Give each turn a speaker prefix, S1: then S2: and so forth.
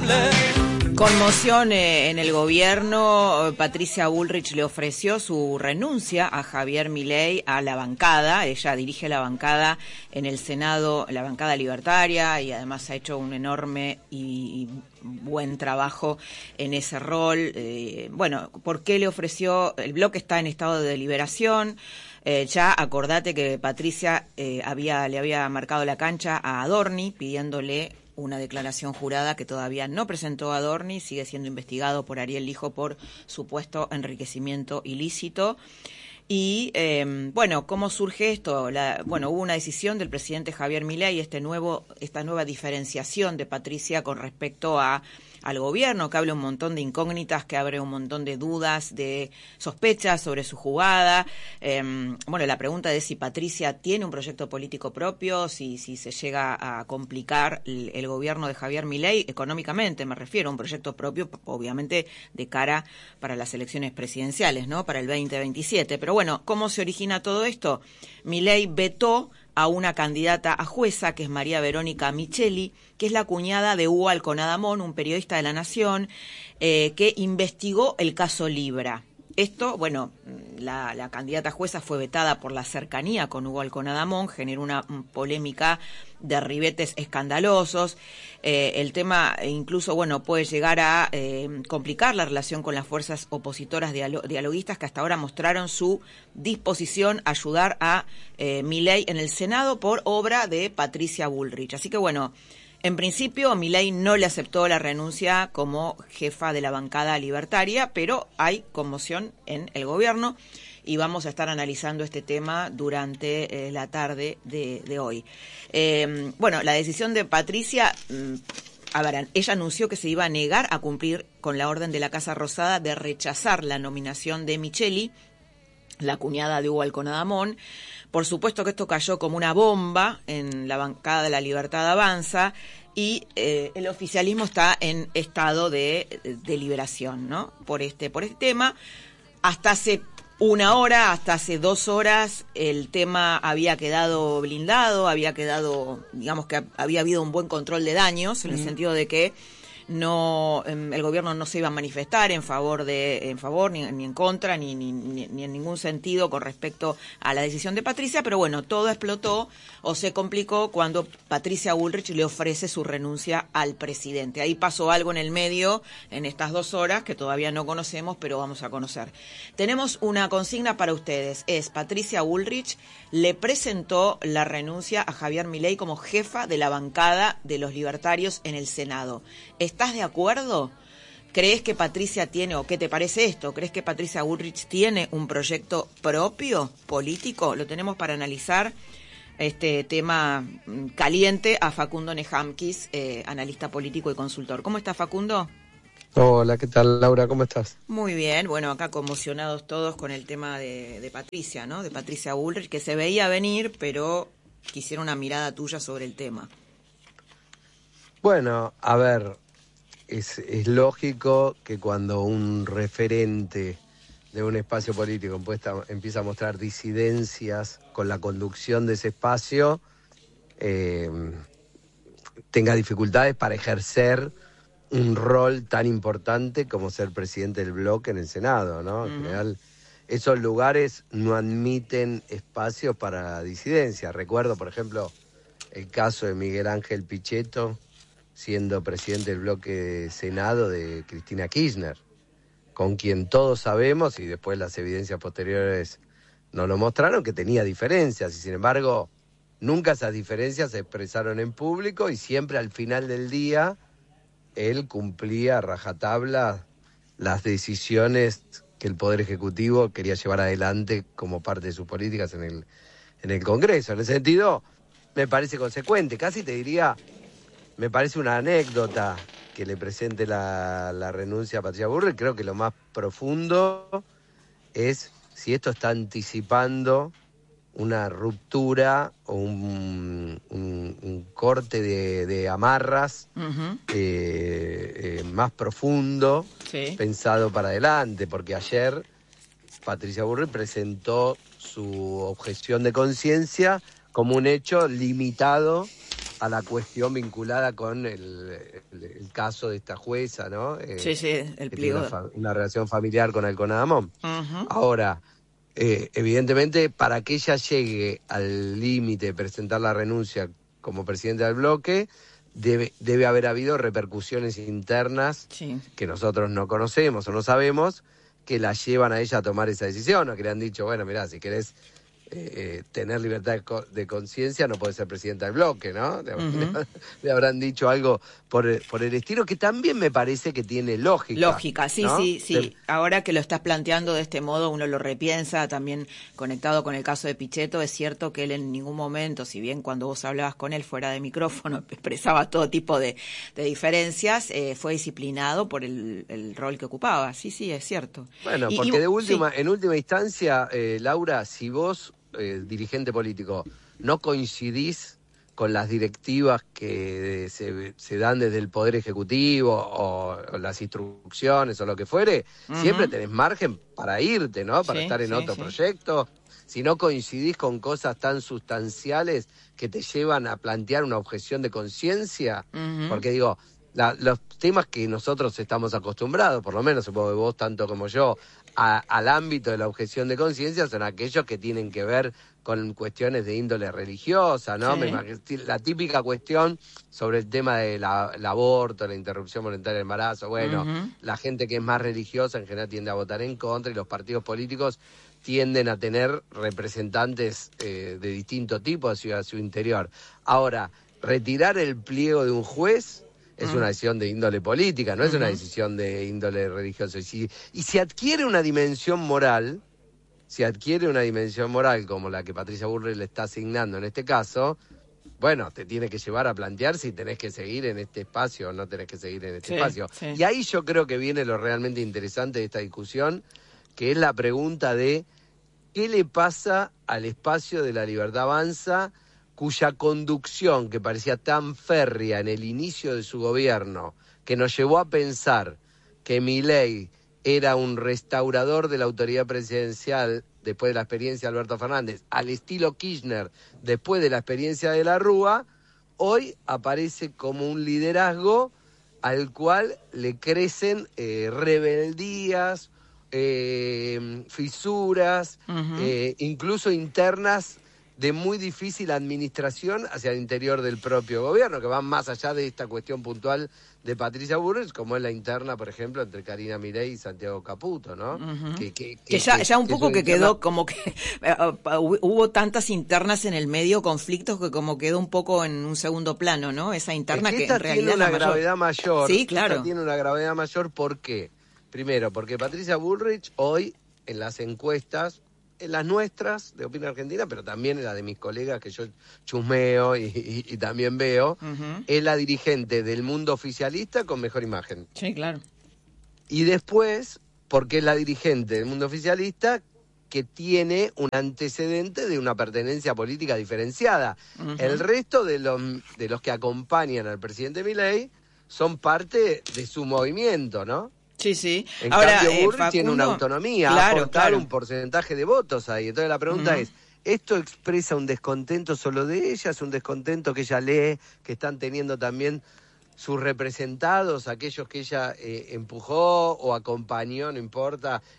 S1: Conmoción en el gobierno. Patricia Bullrich le ofreció su renuncia a Javier Milei, a la bancada. Ella dirige la bancada en el Senado, la bancada libertaria, y además ha hecho un enorme y buen trabajo en ese rol. Bueno, ¿por qué le ofreció? El bloque está en estado de deliberación. Ya acordate que Patricia le había marcado la cancha a Adorni pidiéndole una declaración jurada que todavía no presentó Adorni, sigue siendo investigado por Ariel Lijo por supuesto enriquecimiento ilícito. Y bueno, ¿cómo surge esto? Hubo una decisión del presidente Javier Milei, esta nueva diferenciación de Patricia con respecto al gobierno, que abre un montón de incógnitas, que abre un montón de dudas, de sospechas sobre su jugada. La pregunta de si Patricia tiene un proyecto político propio, si se llega a complicar el gobierno de Javier Milei, económicamente me refiero, a un proyecto propio, obviamente, de cara para las elecciones presidenciales, ¿no? Para el 2027. Pero bueno, ¿cómo se origina todo esto? Milei vetó a una candidata a jueza, que es María Verónica Micheli, que es la cuñada de Hugo Alconadamón, un periodista de La Nación, que investigó el caso Libra. Esto, la candidata a jueza fue vetada por la cercanía con Hugo Alconadamón, generó una polémica de ribetes escandalosos. El tema incluso, puede llegar a complicar la relación con las fuerzas opositoras dialoguistas, que hasta ahora mostraron su disposición a ayudar a Milei en el Senado por obra de Patricia Bullrich. Así que en principio, Milei no le aceptó la renuncia como jefa de la bancada libertaria, pero hay conmoción en el gobierno y vamos a estar analizando este tema durante la tarde de hoy. La decisión de Patricia, ella anunció que se iba a negar a cumplir con la orden de la Casa Rosada de rechazar la nominación de Micheli, la cuñada de Hugo Alconadamón. Por supuesto que esto cayó como una bomba en la bancada de La Libertad Avanza y el oficialismo está en estado de deliberación, ¿no? Por este tema. Hasta hace una hora, hasta hace 2 horas, el tema había quedado blindado, digamos que había habido un buen control de daños, en el sentido de que el gobierno no se iba a manifestar en favor ni en contra, ni en ningún sentido con respecto a la decisión de Patricia, pero todo explotó o se complicó cuando Patricia Bullrich le ofrece su renuncia al presidente. Ahí pasó algo en el medio, en estas 2 horas, que todavía no conocemos, pero vamos a conocer. Tenemos una consigna para ustedes, Patricia Bullrich le presentó la renuncia a Javier Milei como jefa de la bancada de los libertarios en el Senado. ¿Estás de acuerdo? ¿Crees que Patricia tiene, o qué te parece esto? ¿Crees que Patricia Bullrich tiene un proyecto propio político? Lo tenemos para analizar este tema caliente a Facundo Nehamkis, analista político y consultor. ¿Cómo está, Facundo?
S2: Hola, ¿qué tal, Laura? ¿Cómo estás?
S1: Muy bien, acá conmocionados todos con el tema de Patricia, ¿no? De Patricia Bullrich, que se veía venir, pero quisiera una mirada tuya sobre el tema.
S2: Bueno, a ver, es lógico que cuando un referente de un espacio político empieza a mostrar disidencias con la conducción de ese espacio, tenga dificultades para ejercer un rol tan importante como ser presidente del bloque en el Senado, ¿no? En general, esos lugares no admiten espacios para disidencia. Recuerdo, por ejemplo, el caso de Miguel Ángel Pichetto, siendo presidente del bloque de Senado de Cristina Kirchner, con quien todos sabemos, y después las evidencias posteriores nos lo mostraron, que tenía diferencias, y sin embargo, nunca esas diferencias se expresaron en público, y siempre al final del día él cumplía a rajatabla las decisiones que el Poder Ejecutivo quería llevar adelante como parte de sus políticas en el Congreso. En ese sentido, me parece consecuente, casi te diría, me parece una anécdota que le presente la renuncia a Patricia Bullrich. Creo que lo más profundo es si esto está anticipando una ruptura o un corte de amarras más profundo, sí, pensado para adelante, porque ayer Patricia Bullrich presentó su objeción de conciencia como un hecho limitado a la cuestión vinculada con el caso de esta jueza, ¿no?
S1: Sí, el pliego.
S2: Una relación familiar con Alcona Damón. Ahora, evidentemente, para que ella llegue al límite de presentar la renuncia como presidenta del bloque, debe haber habido repercusiones internas que nosotros no conocemos o no sabemos, que la llevan a ella a tomar esa decisión, o que le han dicho, bueno, mirá, si querés tener libertad de conciencia, no podés ser presidenta del bloque, ¿no? Le habrán dicho algo por el estilo, que también me parece que tiene lógica.
S1: Lógica, sí,
S2: ¿no?
S1: sí. Ahora que lo estás planteando de este modo, uno lo repiensa, también conectado con el caso de Pichetto. Es cierto que él en ningún momento, si bien cuando vos hablabas con él fuera de micrófono expresaba todo tipo de diferencias, fue disciplinado por el rol que ocupaba. Sí, es cierto.
S2: Bueno, porque en última instancia, Laura, si vos, dirigente político, no coincidís con las directivas que se dan desde el Poder Ejecutivo o las instrucciones o lo que fuere, siempre tenés margen para irte, ¿no? Para estar en otro proyecto. Si no coincidís con cosas tan sustanciales que te llevan a plantear una objeción de conciencia, porque digo, los temas que nosotros estamos acostumbrados, por lo menos supongo que vos tanto como yo, al ámbito de la objeción de conciencia, son aquellos que tienen que ver con cuestiones de índole religiosa, ¿no? La típica cuestión sobre el tema del aborto, la interrupción voluntaria del embarazo. Bueno, la gente que es más religiosa en general tiende a votar en contra, y los partidos políticos tienden a tener representantes de distinto tipo hacia su interior. Ahora, retirar el pliego de un juez es una decisión de índole política, no es una decisión de índole religiosa. Y si adquiere una dimensión moral, como la que Patricia Bullrich le está asignando en este caso, bueno, te tiene que llevar a plantear si tenés que seguir en este espacio o no tenés que seguir en este espacio. Y ahí yo creo que viene lo realmente interesante de esta discusión, que es la pregunta de ¿qué le pasa al espacio de La Libertad Avanza, cuya conducción, que parecía tan férrea en el inicio de su gobierno, que nos llevó a pensar que Milei era un restaurador de la autoridad presidencial después de la experiencia de Alberto Fernández, al estilo Kirchner después de la experiencia de la Rúa, hoy aparece como un liderazgo al cual le crecen rebeldías, fisuras, incluso internas, de muy difícil administración hacia el interior del propio gobierno, que van más allá de esta cuestión puntual de Patricia Bullrich, como es la interna, por ejemplo, entre Karina Milei y Santiago Caputo, ¿no? Que ya un poco que quedó como que
S1: hubo tantas internas en el medio, conflictos, que como quedó un poco en un segundo plano, ¿no? Esa interna que en realidad
S2: tiene una gravedad mayor.
S1: Sí, claro.
S2: Esta tiene una gravedad mayor, ¿por qué? Primero, porque Patricia Bullrich hoy, en las encuestas, en las nuestras de Opinión Argentina, pero también en la de mis colegas que yo chusmeo y también veo, es la dirigente del mundo oficialista con mejor imagen.
S1: Sí, claro.
S2: Y después, porque es la dirigente del mundo oficialista que tiene un antecedente de una pertenencia política diferenciada. El resto de los que acompañan al presidente Milei son parte de su movimiento, ¿no?
S1: Sí.
S2: En
S1: Ahora,
S2: cambio, Bullrich tiene una autonomía, ha aportado un porcentaje de votos ahí. Entonces la pregunta es, ¿esto expresa un descontento solo de ella? ¿Es un descontento que ella lee, que están teniendo también sus representados, aquellos que ella empujó o acompañó, no importa,